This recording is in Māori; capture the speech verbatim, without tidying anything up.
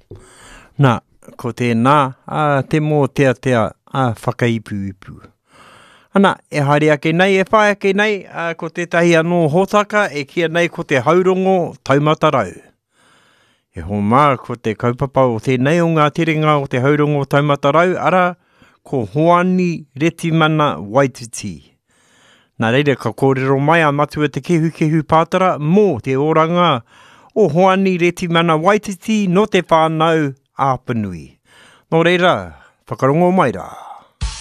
Nā, ko tēnā, uh, te mō tea tea uh, whakaipu ipu. Ana, e haere ake nei, e whae ake nei, uh, ko tētahi anō hōtaka, e kia nei ko te haurongo taumatarau. E ho mā, ko te kaupapa o tēnei o ngā tiringa o te haurongo taumatarau, ara ko Hoani Retimana Waititi. Nā reira, ka kōrero mai a matua te kehu kehu pātara mō te oranga o Hoani Retimana Waititi no te whānau Āpanui. Nō reira, whakarongo mai rā.